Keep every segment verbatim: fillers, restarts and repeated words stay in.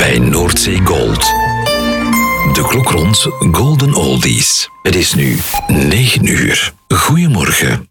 bij Noordzee Gold. De klok rond Golden Oldies. Het is nu negen uur. Goedemorgen.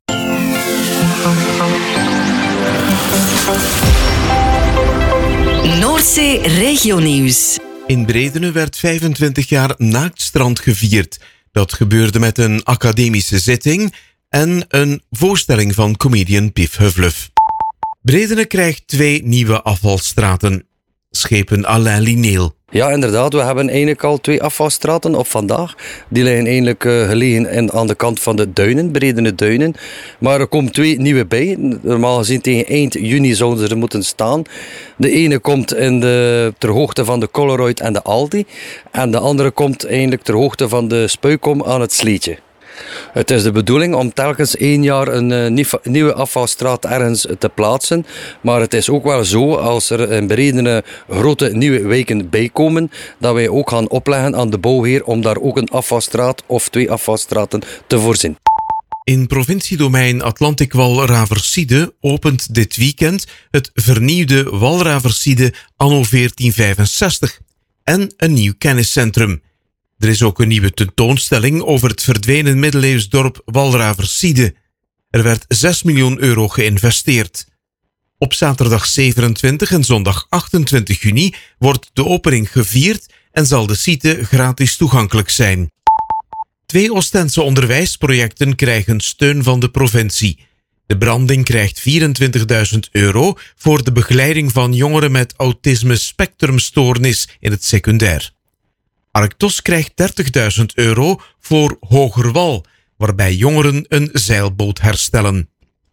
Noordzee Regionieuws. In Bredene werd vijfentwintig jaar Naaktstrand gevierd. Dat gebeurde met een academische zitting en een voorstelling van comedian Pief Huvlef. Bredene krijgt twee nieuwe afvalstraten. Schepen Alain Lineel. Ja, inderdaad. We hebben eigenlijk al twee afvalstraten op vandaag. Die liggen eigenlijk uh, gelegen in, aan de kant van de duinen, Bredene duinen. Maar er komen twee nieuwe bij. Normaal gezien tegen eind juni zouden ze er moeten staan. De ene komt in de, ter hoogte van de Coloroid en de Aldi. En de andere komt eigenlijk ter hoogte van de Spuikom aan het Sleetje. Het is de bedoeling om telkens één jaar een uh, nieuwe afvalstraat ergens te plaatsen. Maar het is ook wel zo, als er in Bredene grote nieuwe wijken bijkomen, dat wij ook gaan opleggen aan de bouwheer om daar ook een afvalstraat of twee afvalstraten te voorzien. In provinciedomein Atlantikwal-Raversiede opent dit weekend het vernieuwde Walraversiede anno veertien vijfenzestig en een nieuw kenniscentrum. Er is ook een nieuwe tentoonstelling over het verdwenen middeleeuws dorp Walraversiede. Er werd zes miljoen euro geïnvesteerd. Op zaterdag zevenentwintig en zondag achtentwintig juni wordt de opening gevierd en zal de site gratis toegankelijk zijn. Twee Oostense onderwijsprojecten krijgen steun van de provincie. De Branding krijgt vierentwintigduizend euro voor de begeleiding van jongeren met autisme-spectrumstoornis in het secundair. Arctos krijgt dertigduizend euro voor Hogerwal, waarbij jongeren een zeilboot herstellen.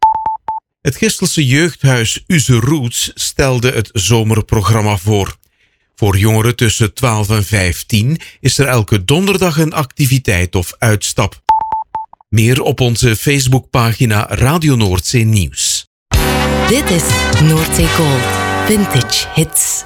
Het Gistelse jeugdhuis Uze Roots stelde het zomerprogramma voor. Voor jongeren tussen twaalf en vijftien is er elke donderdag een activiteit of uitstap. Meer op onze Facebookpagina Radio Noordzee Nieuws. Dit is Noordzee Gold Vintage Hits.